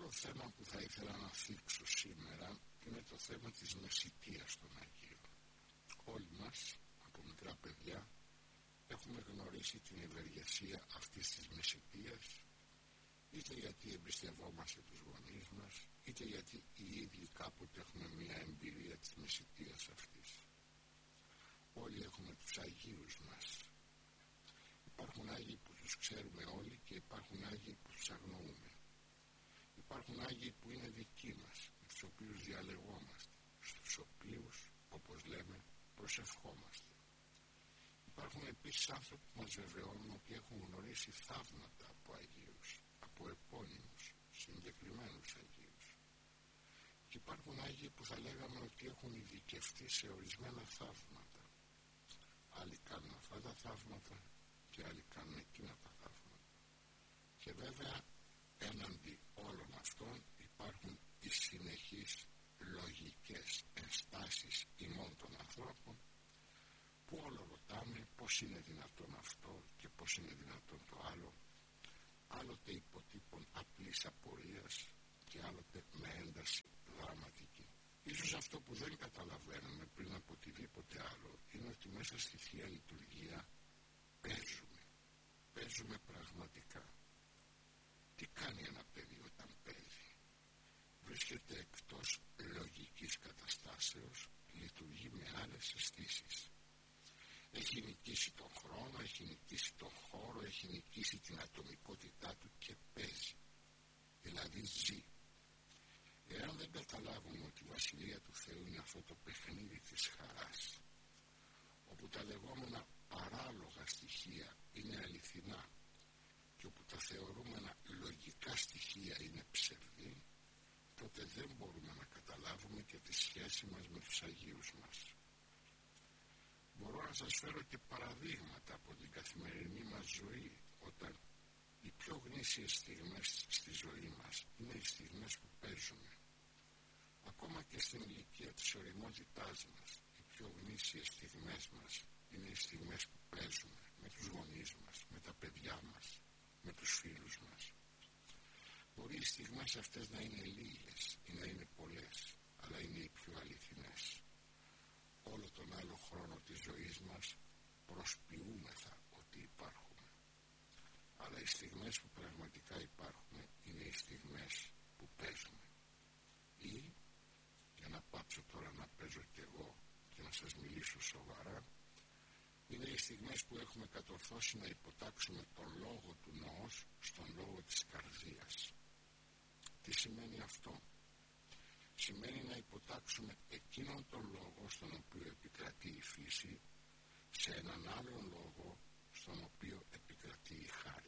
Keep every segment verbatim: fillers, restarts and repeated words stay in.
άλλο θέμα που θα ήθελα να θίξω σήμερα είναι το θέμα της μεσιτείας των Αγίων. Όλοι μας, από μικρά παιδιά, έχουμε γνωρίσει την ευεργεσία αυτής της μεσιτείας, είτε γιατί εμπιστευόμαστε τους γονείς μας, είτε γιατί οι ίδιοι κάποτε έχουμε μια εμπειρία της μεσιτείας αυτής. Όλοι έχουμε τους Αγίους μας. Υπάρχουν Άγιοι που τους ξέρουμε όλοι και υπάρχουν Άγιοι που τους αγνοούμε. Υπάρχουν Άγιοι που είναι δικοί μας, με τους οποίους διαλεγόμαστε, στους οποίους, όπως λέμε, προσευχόμαστε. Υπάρχουν επίσης άνθρωποι που μας βεβαιώνουν ότι έχουν γνωρίσει θαύματα από Αγίους, από επώνυμους, συγκεκριμένους Αγίους. Και υπάρχουν Άγιοι που θα λέγαμε ότι έχουν ειδικευτεί σε ορισμένα θαύματα. Άλλοι κάνουν αυτά τα θαύματα και άλλοι κάνουν εκείνα τα θαύματα. Και βέβαια έναντι όλων αυτών υπάρχουν οι συνεχείς λογικές ενστάσεις ημών των ανθρώπων, που όλο ρωτάμε πώς είναι δυνατόν αυτό και πώς είναι δυνατόν το άλλο, άλλοτε υποτύπων απλής απορίας και άλλοτε με ένταση δραματική. Ίσως αυτό που δεν καταλαβαίνουμε πριν από οτιδήποτε άλλο είναι ότι μέσα στη Θεία Λειτουργία παίζουμε, παίζουμε πραγματικά. Τι κάνει ένα παιδί όταν παίζει? Βρίσκεται εκτός λογικής καταστάσεως, λειτουργεί με άλλες αισθήσεις. Έχει νικήσει τον χρόνο, έχει νικήσει τον χώρο, έχει νικήσει την ατομικότητά του και παίζει. Δηλαδή ζει. Εάν δεν καταλάβουμε ότι η Βασιλεία του Θεού είναι αυτό το παιχνίδι της χαράς, όπου τα λεγόμενα παράλογα στοιχεία είναι αληθινά και όπου τα θεωρούμενα λογικά στοιχεία είναι ψευδή, τότε δεν μπορούμε να καταλάβουμε και τη σχέση μας με τους Αγίους μας. Μπορώ να σας φέρω και παραδείγματα από την καθημερινή μας ζωή, όταν οι πιο γνήσιες στιγμές στη ζωή μας είναι οι στιγμές που παίζουμε. Ακόμα και στην ηλικία της ωριμότητάς μας, οι πιο γνήσιες στιγμές μας είναι οι στιγμές που παίζουμε με τους γονείς μας, με τα παιδιά μας, με τους φίλους μας. Μπορεί οι στιγμές αυτές να είναι λίγες ή να είναι πολλές, αλλά είναι οι πιο αληθινές. Όλο τον άλλο χρόνο της ζωής μας προσποιούμεθα ότι υπάρχουμε. Αλλά οι στιγμές που πραγματικά υπάρχουν είναι οι στιγμές που παίζουμε. Ή, για να πάψω τώρα να παίζω κι εγώ και να σας μιλήσω σοβαρά, είναι οι στιγμές που έχουμε κατορθώσει να υποτάξουμε τον λόγο του νοός στον λόγο της καρδίας. Τι σημαίνει αυτό? Σημαίνει να υποτάξουμε εκείνον τον λόγο στον οποίο επικρατεί η φύση σε έναν άλλον λόγο στον οποίο επικρατεί η χάρη.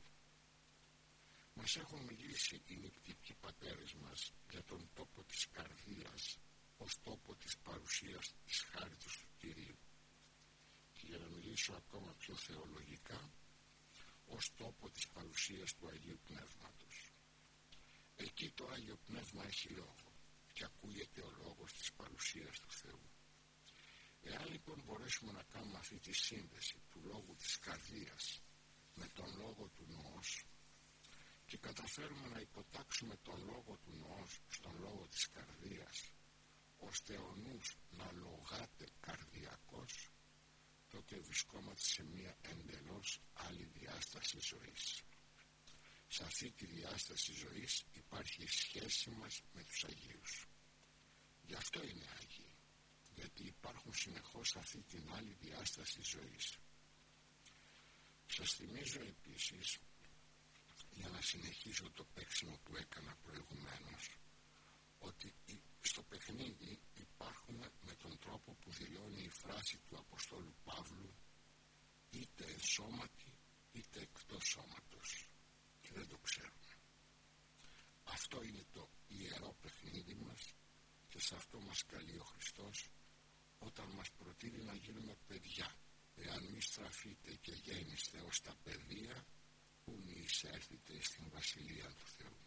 Μας έχουν μιλήσει οι νηπτικοί πατέρες μας για τον τόπο της καρδίας ως τόπο της παρουσίας της χάριτος του Κυρίου. Και για να μιλήσω ακόμα πιο θεολογικά, ως τόπο της παρουσίας του Αγίου Πνεύματος. Εκεί το Άγιο Πνεύμα έχει λόγο και ακούγεται ο λόγος της παρουσίας του Θεού. Εάν λοιπόν μπορέσουμε να κάνουμε αυτή τη σύνδεση του λόγου της καρδίας με τον λόγο του νοός και καταφέρουμε να υποτάξουμε τον λόγο του νοός στον λόγο της καρδίας, ώστε ο νους να λογάται καρδιακός, τότε βρισκόμαστε σε μια εντελώς άλλη διάσταση ζωής. Σε αυτή τη διάσταση ζωής υπάρχει η σχέση μας με τους Αγίους. Γι' αυτό είναι Άγιοι, γιατί υπάρχουν συνεχώς σε αυτή την άλλη διάσταση ζωής. Σας θυμίζω επίσης, για να συνεχίσω το παίξιμο που έκανα προηγουμένως, ότι στο παιχνίδι υπάρχουμε με τον τρόπο που δηλώνει η φράση του Αποστόλου Παύλου, είτε εν σώματι είτε εκτός σώματος, και δεν το ξέρουμε. Αυτό είναι το ιερό παιχνίδι μας και σε αυτό μας καλεί ο Χριστός όταν μας προτείνει να γίνουμε παιδιά. Εάν μη στραφείτε και γέννηστε ως τα παιδεία, ου μη εισέλθετε στην Βασιλεία του Θεού.